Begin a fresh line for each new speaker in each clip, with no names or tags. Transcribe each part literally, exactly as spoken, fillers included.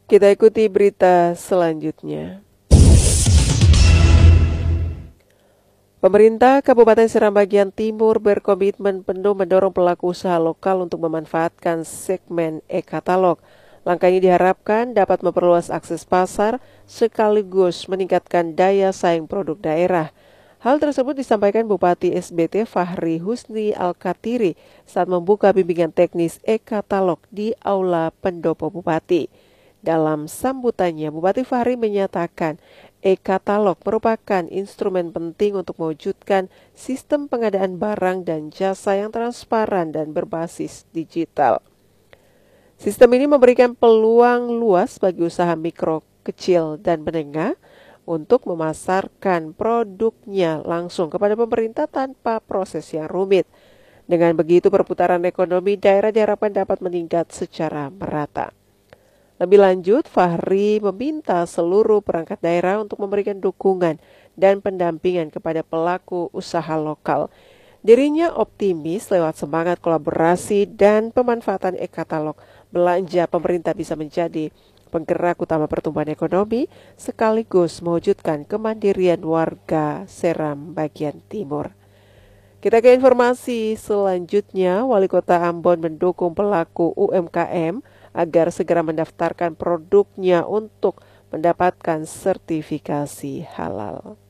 Kita ikuti berita selanjutnya. Pemerintah Kabupaten Seram bagian Timur berkomitmen penuh mendorong pelaku usaha lokal untuk memanfaatkan segmen e-katalog. Langkah ini diharapkan dapat memperluas akses pasar sekaligus meningkatkan daya saing produk daerah. Hal tersebut disampaikan Bupati S B T Fahri Husni Al-Katiri saat membuka bimbingan teknis e-katalog di Aula Pendopo Bupati. Dalam sambutannya, Bupati Fahri menyatakan e-katalog merupakan instrumen penting untuk mewujudkan sistem pengadaan barang dan jasa yang transparan dan berbasis digital. Sistem ini memberikan peluang luas bagi usaha mikro, kecil, dan menengah untuk memasarkan produknya langsung kepada pemerintah tanpa proses yang rumit. Dengan begitu, perputaran ekonomi daerah diharapkan dapat meningkat secara merata. Lebih lanjut, Fahri meminta seluruh perangkat daerah untuk memberikan dukungan dan pendampingan kepada pelaku usaha lokal. Dirinya optimis lewat semangat kolaborasi dan pemanfaatan e-katalog, belanja pemerintah bisa menjadi penggerak utama pertumbuhan ekonomi sekaligus mewujudkan kemandirian warga Seram bagian Timur. Kita ke informasi selanjutnya. Wali Kota Ambon mendukung pelaku U M K M agar segera mendaftarkan produknya untuk mendapatkan sertifikasi halal.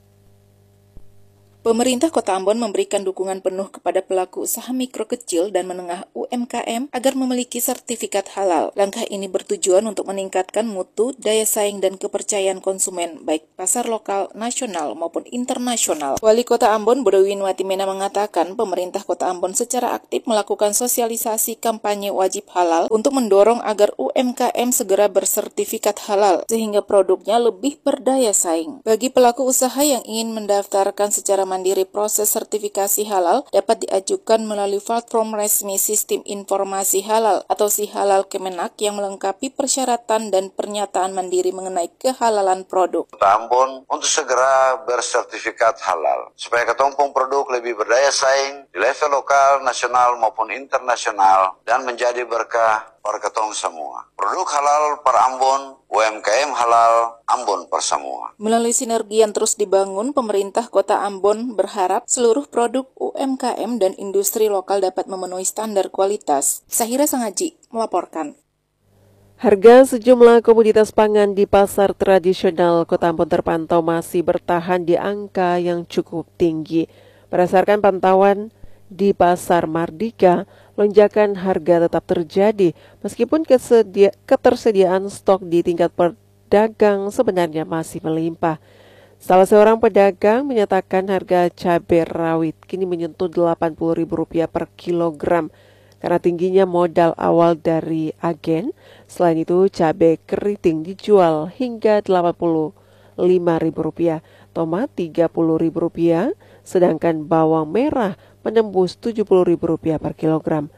Pemerintah Kota Ambon memberikan dukungan penuh kepada pelaku usaha mikro kecil dan menengah U M K M agar memiliki sertifikat halal. Langkah ini bertujuan untuk meningkatkan mutu, daya saing, dan kepercayaan konsumen, baik pasar lokal, nasional, maupun internasional. Wali Kota Ambon, Bodowin Watimena, mengatakan pemerintah Kota Ambon secara aktif melakukan sosialisasi kampanye wajib halal untuk mendorong agar U M K M segera bersertifikat halal, sehingga produknya lebih berdaya saing. Bagi pelaku usaha yang ingin mendaftarkan secara mandiri, proses sertifikasi halal dapat diajukan melalui platform resmi Sistem Informasi Halal atau SIHalal Kemenak yang melengkapi persyaratan dan pernyataan mandiri mengenai kehalalan produk.
Kota Ambon untuk segera bersertifikat halal supaya ketumpung produk lebih berdaya saing di level lokal, nasional maupun internasional dan menjadi berkah perketong semua. Produk halal per Ambon, U M K M halal, Ambon per semua.
Melalui sinergi yang terus dibangun, pemerintah Kota Ambon berharap seluruh produk U M K M dan industri lokal dapat memenuhi standar kualitas. Sahira Sangaji melaporkan.
Harga sejumlah komoditas pangan di pasar tradisional Kota Ambon terpantau masih bertahan di angka yang cukup tinggi. Berdasarkan pantauan di Pasar Mardika, lonjakan harga tetap terjadi meskipun kesedia- ketersediaan stok di tingkat pedagang sebenarnya masih melimpah. Salah seorang pedagang menyatakan harga cabai rawit kini menyentuh delapan puluh ribu rupiah per kilogram karena tingginya modal awal dari agen. Selain itu, cabai keriting dijual hingga delapan puluh lima ribu rupiah, tomat tiga puluh ribu rupiah, sedangkan bawang merah menembus tujuh puluh ribu rupiah per kilogram.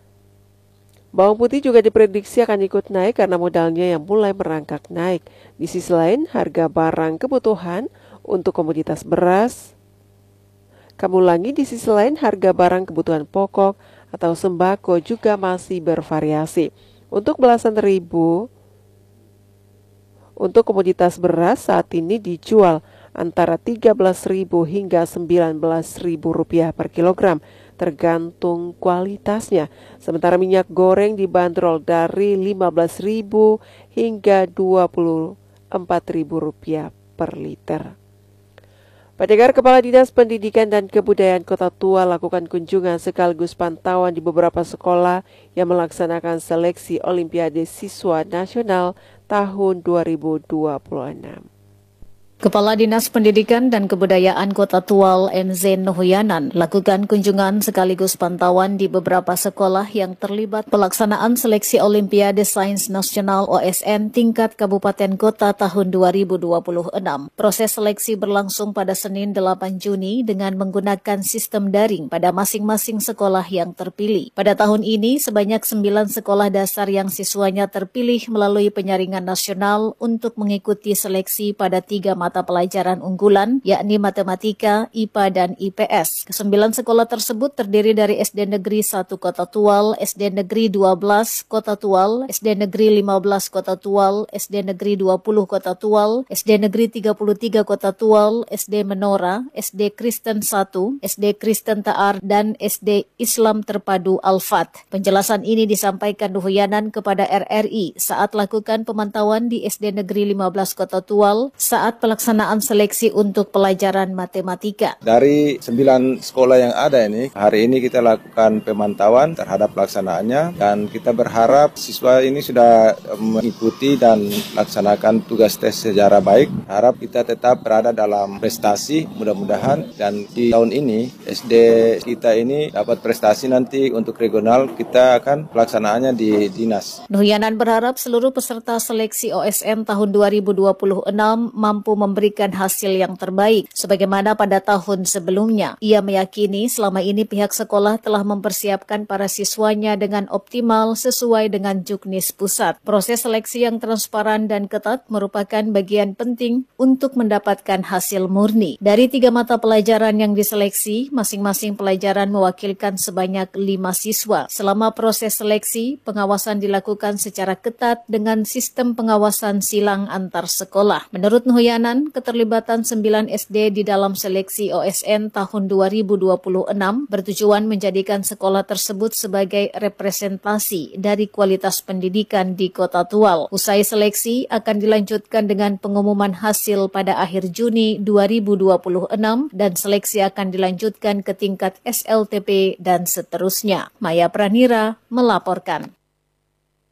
Bawang putih juga diprediksi akan ikut naik karena modalnya yang mulai merangkak naik. Di sisi lain, harga barang kebutuhan untuk komoditas beras, kamu ulangi, di sisi lain harga barang kebutuhan pokok atau sembako juga masih bervariasi. Untuk belasan ribu, untuk komoditas beras saat ini dijual antara tiga belas ribu hingga sembilan belas ribu rupiah per kilogram, tergantung kualitasnya. Sementara minyak goreng dibanderol dari lima belas ribu hingga dua puluh empat ribu rupiah per liter. Pendengar, Kepala Dinas Pendidikan dan Kebudayaan Kota Tua lakukan kunjungan sekaligus pantauan di beberapa sekolah yang melaksanakan seleksi Olimpiade Siswa Nasional tahun dua ribu dua puluh enam.
Kepala Dinas Pendidikan dan Kebudayaan Kota Tual M Z Nuhuyanan lakukan kunjungan sekaligus pantauan di beberapa sekolah yang terlibat pelaksanaan seleksi Olimpiade Sains Nasional O S N tingkat Kabupaten Kota tahun dua ribu dua puluh enam. Proses seleksi berlangsung pada Senin delapan Juni dengan menggunakan sistem daring pada masing-masing sekolah yang terpilih. Pada tahun ini sebanyak sembilan sekolah dasar yang siswanya terpilih melalui penyaringan nasional untuk mengikuti seleksi pada tiga mata mata pelajaran unggulan, yakni matematika, I P A, dan I P S. Kesembilan sekolah tersebut terdiri dari S D Negeri satu Kota Tual, S D Negeri dua belas Kota Tual, S D Negeri lima belas Kota Tual, S D Negeri dua puluh Kota Tual, S D Negeri tiga puluh tiga Kota Tual, S D Menora, S D Kristen satu, S D Kristen Taar, dan S D Islam Terpadu Al-Fat. Penjelasan ini disampaikan Nuhyanan kepada R R I saat lakukan pemantauan di S D Negeri lima belas Kota Tual saat pelaksanaan seleksi untuk pelajaran matematika.
Dari sembilan sekolah yang ada ini, hari ini kita lakukan pemantauan terhadap pelaksanaannya dan kita berharap siswa ini sudah mengikuti dan laksanakan tugas tes secara baik. Harap kita tetap berada dalam prestasi mudah-mudahan, dan di tahun ini S D kita ini dapat prestasi. Nanti untuk regional kita akan pelaksanaannya di dinas.
Nuhyanan berharap seluruh peserta seleksi O S N tahun dua ribu dua puluh enam mampu memberikan hasil yang terbaik sebagaimana pada tahun sebelumnya. Ia meyakini selama ini pihak sekolah telah mempersiapkan para siswanya dengan optimal sesuai dengan juknis pusat. Proses seleksi yang transparan dan ketat merupakan bagian penting untuk mendapatkan hasil murni. Dari tiga mata pelajaran yang diseleksi, masing-masing pelajaran mewakilkan sebanyak lima siswa. Selama proses seleksi, pengawasan dilakukan secara ketat dengan sistem pengawasan silang antar sekolah. Menurut Nuhyanan, keterlibatan sembilan S D di dalam seleksi O S N tahun dua ribu dua puluh enam bertujuan menjadikan sekolah tersebut sebagai representasi dari kualitas pendidikan di Kota Tual. Usai seleksi akan dilanjutkan dengan pengumuman hasil pada akhir Juni dua ribu dua puluh enam dan seleksi akan dilanjutkan ke tingkat S L T P dan seterusnya. Maya Pranira melaporkan.